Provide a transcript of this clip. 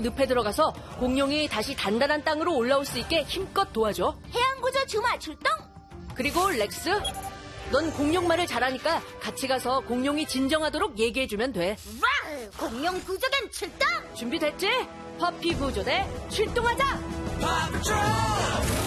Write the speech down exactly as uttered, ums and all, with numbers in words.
늪에 들어가서 공룡이 다시 단단한 땅으로 올라올 수 있게 힘껏 도와줘. 해양구조 주마 출동! 그리고 렉스, 넌 공룡말을 잘하니까 같이 가서 공룡이 진정하도록 얘기해주면 돼. 와! 공룡 구조단 출동! 준비됐지? 퍼피 구조대 출동하자! 파트롤!